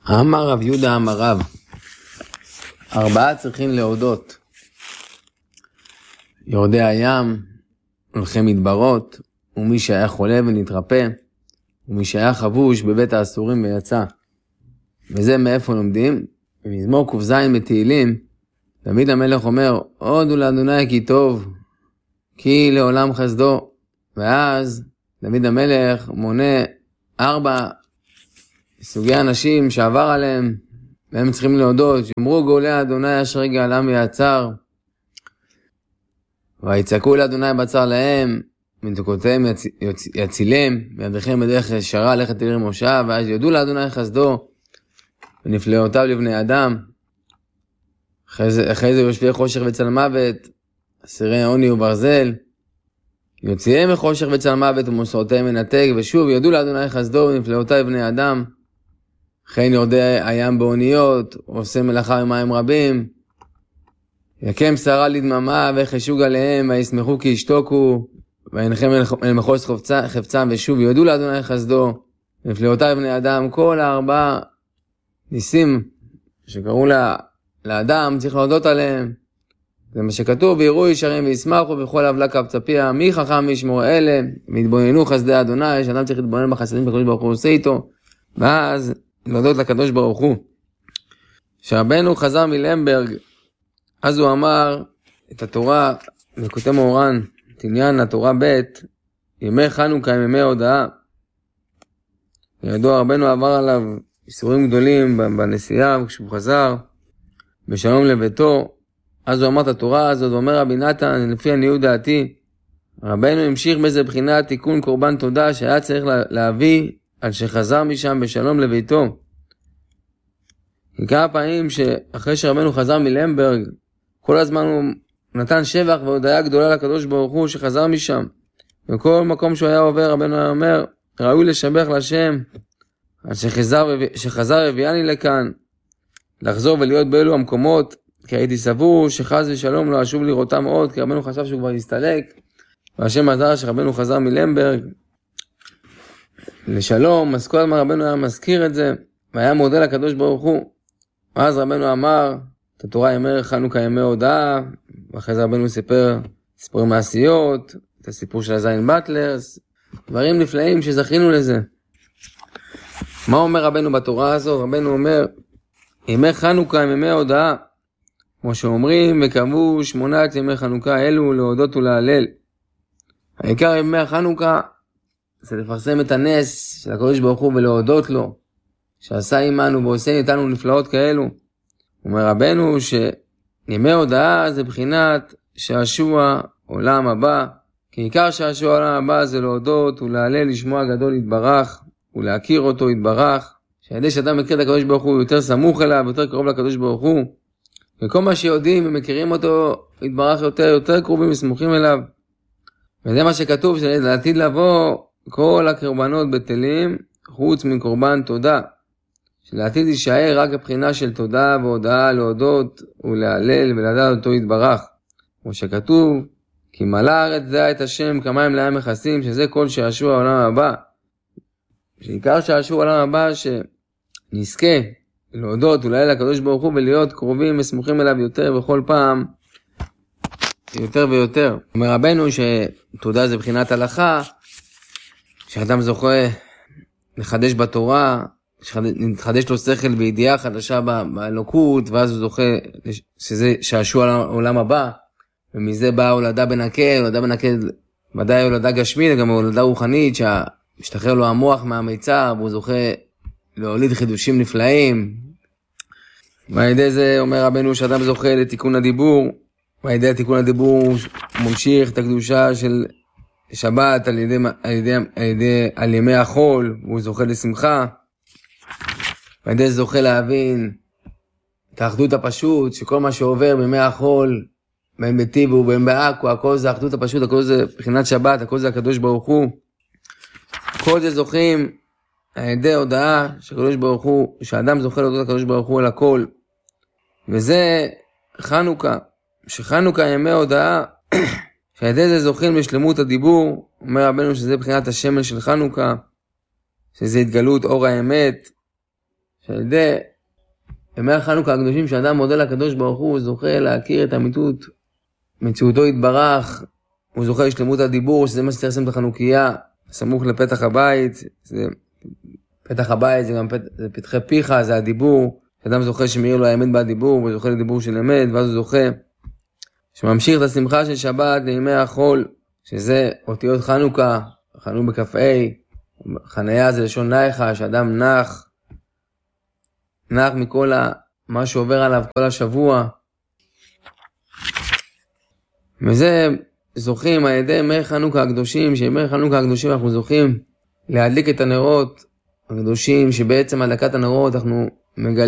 אמר רב יהודה אמר רב, 4 צריכים להודות: יורדי הים, הולכי מדברות, ומי שהיה חולה ונתרפא, ומי שהיה חבוש בבית האסורים ויצא. וזה מאיפה לומדים? במזמור ק"ז בתהילים, דוד המלך אומר: הודו לאדוני כי טוב, כי לעולם חסדו. ואז דוד המלך מונה 4 סוגי אנשים שעבר עליהם, והם צריכים להודות. יאמרו גאולי אדוני אשר גאלם ויעצר, ויצעקו לאדוני בצר להם, מתוקותיהם יצילם, וידריכם בדרך ישרה לכת עיר מושב. ואז יודו לאדוני חסדו ונפלאותיו לבני אדם. אחרי זה יושבי חושך וצל מוות, אסירי עוני וברזל, יוציאם מחושך וצל מוות ומסורותיהם מנתק. ושוב יודו לאדוני חסדו ונפלאותיו לבני אדם. חן יורדי הים באוניות, עושה מלאכה במים רבים, יקם שרה לדממה וחשוק עליהם, וישמחו כי ישתוקו, וינכם אל מחוז חפצם. ושוב יודו לאדוני חסדו ונפלאותיו לבני אדם. כל 4 ניסים שקראו לאדם צריך להודות עליהם. זה מה שכתוב: ויראו ישרים וישמחו בכל עוולה כפצפיה. מי חכם וישמור אלה, והתבוננו חסדי אדוני. שאדם צריך להתבונן בחסדים הקדוש ברוך הוא עושה איתו, ואז להודות לקדוש ברוך הוא. שרבנו חזר מלמברג, אז הוא אמר את התורה בכותב מורן, את עניין התורה ב', ימי חנוכה הם ימי הודאה. ידוע רבנו עבר עליו איסורים גדולים בנסיעה, כשהוא חזר בשלום לביתו. אז הוא אמר את התורה הזאת, ואומר רבי נתן, לפי עניות דעתי, רבנו המשיך בזה בחינת תיקון קורבן תודה שהיה צריך להביא על שחזר משם בשלום לביתו. כי כמה פעמים שאחרי שרבנו חזר מלמברג, כל הזמן הוא נתן שבח והודיה גדולה לקדוש ברוך הוא שחזר משם. וכל מקום שהוא היה עובר, רבנו היה אומר: ראוי לשבח לשם על שחזר הביאני לכאן, לחזור ולהיות באלו המקומות, כי הייתי סבור שחז ושלום לא אשוב לראותם עוד, כי רבנו חשב שהוא כבר יסתלק, והשם עזר שרבנו חזר מלמברג לשלום. אז כל הזמן רבנו היה מזכיר את זה, והיה מודה לקדוש ברוך הוא. אז רבנו אמר את התורה ימי חנוכה ימי הודאה, ואחרי זה רבנו סיפר סיפורי מעשיות, את הסיפור של הזין בטלרס, דברים נפלאים שזכינו לזה. מה אומר רבנו בתורה הזו? רבנו אומר ימי חנוכה הם ימי הודאה, כמו שאומרים, וקבעו 8 ימי חנוכה אלו להודות ולהלל. העיקר ימי החנוכה זה לפרסם את הנס של הקדוש ברוך הוא ולהודות לו שעשה עמנו ועושה איתנו נפלאות כאלו. אומר רבנו שימי הודאה זה בחינת שעשוע עולם הבא, כי עיקר שעשוע עולם הבא זה להודות ולהלל לשמוע גדול יתברך ולהכיר אותו יתברך, שעדי שאדם מכיר את הקדוש ברוך הוא יותר סמוך אליו, יותר קרוב לקדוש ברוך הוא, וכל מה שיודעים ומכירים אותו יתברך יותר קרובים וסמוכים אליו. וזה מה שכתוב, שלעתיד לבוא כל הקורבנות בטלים חוץ מקורבן תודה, שלעתיד יישאר רק הבחינה של תודה והודאה, להודות ולהלל ולדעת אותו יתברך, כמו שכתוב: כי מלא הארץ דעה את השם כמים לים מכסים, שזה כל שעשוע העולם הבא. שעיקר שעשוע העולם הבא שנזכה להודות ולהלל לקדוש ברוך הוא ולהיות קרובים וסמוכים אליו יותר בכל פעם יותר ויותר. אומר רבנו שתודה זה בחינת הלכה, שאדם זוכה לחדש בתורה, נתחדש לו שכל בידיעה חדשה באלוקות, ואז הוא זוכה שזה שעשוע העולם הבא, ומזה באה הולדה בנקל. הולדה בנקל ודאי הולדה גשמית, גם הולדה רוחנית שמשתחרר לו המוח מהמיצר, והוא זוכה להוליד חידושים נפלאים. ועל ידי זה אומר רבנו שאדם זוכה לתיקון הדיבור, ועל ידי תיקון הדיבור הוא ממשיך את הקדושה של שבת על ימי החול, והוא זוכה לשמחה. ועל ידי זה זוכה להבין את האחדות הפשוט, שכל מה שעובר בימי החול, בין בטיבו ובין בעכו, הכל זה האחדות הפשוט, הכל זה בחינת שבת, הכל זה הקדוש ברוך הוא. כל זה זוכים על ידי הודאה שהקדוש ברוך הוא, שהאדם זוכה להודות לקדוש ברוך הוא על הכל. וזה חנוכה, שחנוכה ימי הודאה, שעל ידי זה זוכים בשלמות הדיבור. אומר רבנו שזה בחינת השמן של חנוכה, שזה התגלות אור האמת, שעל ידי ימי החנוכה הקדושים שאדם מודה לקדוש ברוך הוא זוכה להכיר את אמיתות מציאותו יתברך, הוא זוכה לשלמות הדיבור, שזה מה שצריך לשים את החנוכיה סמוך לפתח הבית. פתח הבית זה גם פתחי פיך, זה הדיבור, שאדם זוכה שמאיר לו האמת בדיבור, הוא זוכה לדיבור של אמת, ואז הוא זוכה שממשיך את השמחה של שבת לימי החול, שזה אותיות חנוכה, חנו בכ"ה, חניה זה לשון נייחה, שאדם נח מכל מה שעובר עליו כל השבוע. וזה זוכים על ידי ימי חנוכה הקדושים, שימי חנוכה הקדושים אנחנו זוכים להדליק את הנרות הקדושים, שבעצם הדלקת הנרות אנחנו מגלים